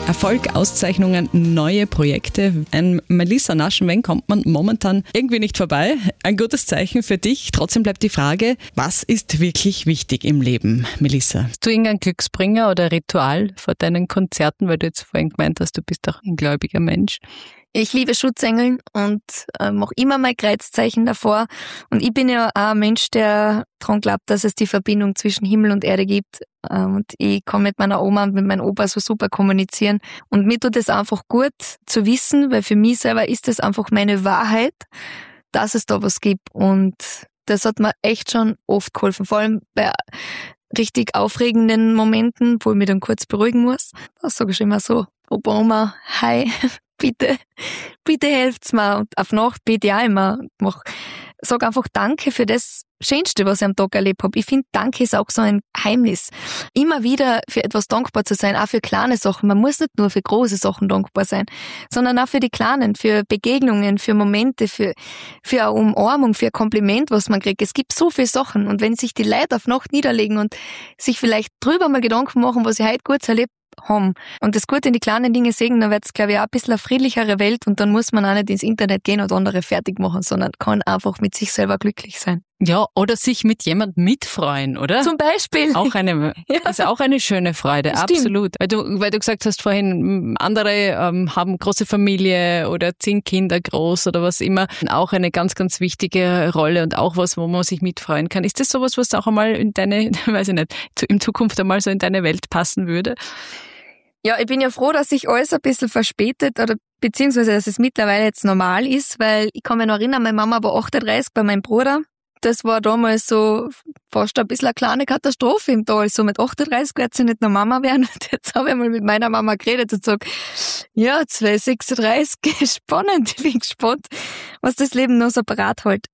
Erfolg, Auszeichnungen, neue Projekte. An Melissa Naschenweng kommt man momentan irgendwie nicht vorbei. Ein gutes Zeichen für dich. Trotzdem bleibt die Frage, was ist wirklich wichtig im Leben, Melissa? Hast du irgendeinen Glücksbringer oder Ritual vor deinen Konzerten, weil du jetzt vorhin gemeint hast, du bist auch ein gläubiger Mensch? Ich liebe Schutzengel und mache immer mein Kreuzzeichen davor. Und ich bin ja auch ein Mensch, der daran glaubt, dass es die Verbindung zwischen Himmel und Erde gibt. Und ich kann mit meiner Oma und mit meinem Opa so super kommunizieren. Und mir tut es einfach gut zu wissen, weil für mich selber ist es einfach meine Wahrheit, dass es da was gibt. Und das hat mir echt schon oft geholfen. Vor allem bei richtig aufregenden Momenten, wo ich mich dann kurz beruhigen muss. Da sage ich immer so, Opa, Oma, hi. Bitte helft's mir. Und auf Nacht bete ich auch immer. Sag einfach Danke für das Schönste, was ich am Tag erlebt habe. Ich finde, Danke ist auch so ein Geheimnis. Immer wieder für etwas dankbar zu sein, auch für kleine Sachen. Man muss nicht nur für große Sachen dankbar sein, sondern auch für die kleinen, für Begegnungen, für Momente, für eine Umarmung, für ein Kompliment, was man kriegt. Es gibt so viele Sachen. Und wenn sich die Leute auf Nacht niederlegen und sich vielleicht drüber mal Gedanken machen, was ich heute gut erlebt haben und das Gute in die kleinen Dinge sehen, dann wird es, glaube ich, auch ein bisschen eine friedlichere Welt und dann muss man auch nicht ins Internet gehen und andere fertig machen, sondern kann einfach mit sich selber glücklich sein. Ja, oder sich mit jemandem mitfreuen, oder? Zum Beispiel. Ist auch eine schöne Freude, Stimmt. Absolut. Weil du gesagt hast vorhin, andere haben große Familie oder 10 Kinder groß oder was immer. Auch eine ganz, ganz wichtige Rolle und auch was, wo man sich mitfreuen kann. Ist das sowas, was auch einmal in deine, weiß ich nicht, in Zukunft einmal so in deine Welt passen würde? Ja, ich bin ja froh, dass sich alles ein bisschen verspätet oder beziehungsweise, dass es mittlerweile jetzt normal ist, weil ich kann mich noch erinnern, meine Mama war 38 bei meinem Bruder. Das war damals so fast ein bisschen eine kleine Katastrophe im Tal. So mit 38 wird sie nicht noch Mama werden. Und jetzt habe ich mal mit meiner Mama geredet und gesagt, ja, 36, spannend. Ich bin gespannt, was das Leben noch so parat hält.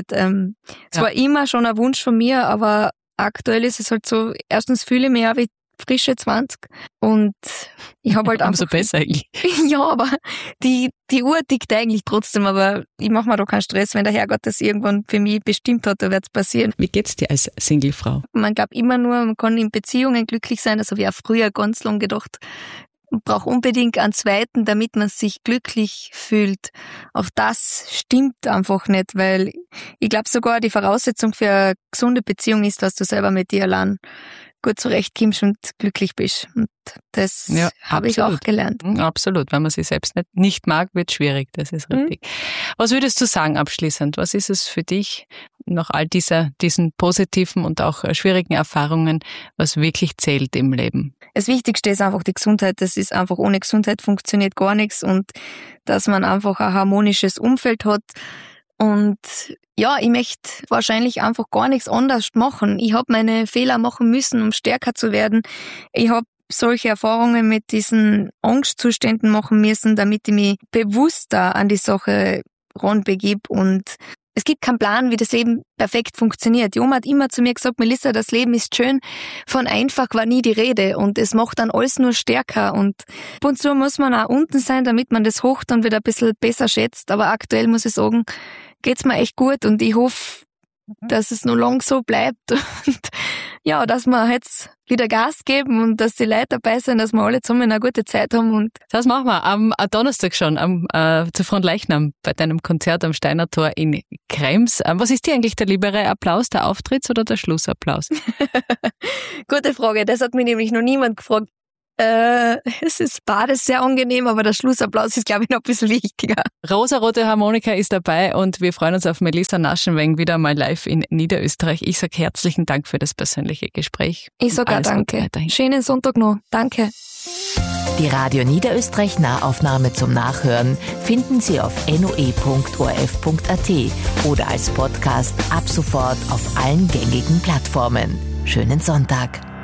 Es war immer schon ein Wunsch von mir, aber aktuell ist es halt so, erstens fühle ich mich auch wie frische 20 und ich habe halt einfach... Umso besser eigentlich. Ja, aber die Uhr tickt eigentlich trotzdem, aber ich mache mir da keinen Stress, wenn der Herrgott das irgendwann für mich bestimmt hat, dann wird es passieren. Wie geht's dir als Singlefrau? Man glaubt immer nur, man kann in Beziehungen glücklich sein, das habe ich auch früher ganz lang gedacht. Man braucht unbedingt einen zweiten, damit man sich glücklich fühlt. Auch das stimmt einfach nicht, weil ich glaube sogar, die Voraussetzung für eine gesunde Beziehung ist, dass du selber mit dir allein gut zurechtkommst und glücklich bist. Und das habe ich auch gelernt. Absolut. Wenn man sich selbst nicht mag, wird es schwierig. Das ist richtig. Was würdest du sagen abschließend? Was ist es für dich nach all diesen positiven und auch schwierigen Erfahrungen, was wirklich zählt im Leben? Das Wichtigste ist einfach die Gesundheit. Das ist einfach, ohne Gesundheit funktioniert gar nichts und dass man einfach ein harmonisches Umfeld hat. Und ja, ich möchte wahrscheinlich einfach gar nichts anders machen. Ich habe meine Fehler machen müssen, um stärker zu werden. Ich habe solche Erfahrungen mit diesen Angstzuständen machen müssen, damit ich mich bewusster an die Sache ranbegib. Und es gibt keinen Plan, wie das Leben perfekt funktioniert. Die Oma hat immer zu mir gesagt, Melissa, das Leben ist schön, von einfach war nie die Rede und es macht dann alles nur stärker und ab und zu muss man auch unten sein, damit man das hoch dann wieder ein bisschen besser schätzt, aber aktuell muss ich sagen, geht's mir echt gut und ich hoffe, dass es noch lang so bleibt und ja, dass wir jetzt wieder Gas geben und dass die Leute dabei sind, dass wir alle zusammen eine gute Zeit haben. Und das machen wir am Donnerstag schon, zu Fronleichnam bei deinem Konzert am Steiner Tor in Krems. Was ist dir eigentlich der liebere Applaus, der Auftritts- oder der Schlussapplaus? Gute Frage, das hat mich nämlich noch niemand gefragt. Es ist beides sehr angenehm, aber der Schlussapplaus ist, glaube ich, noch ein bisschen wichtiger. Rosarote Harmonika ist dabei und wir freuen uns auf Melissa Naschenweng wieder mal live in Niederösterreich. Ich sage herzlichen Dank für das persönliche Gespräch. Ich sage auch danke. Schönen Sonntag noch. Danke. Die Radio Niederösterreich Nahaufnahme zum Nachhören finden Sie auf noe.orf.at oder als Podcast ab sofort auf allen gängigen Plattformen. Schönen Sonntag.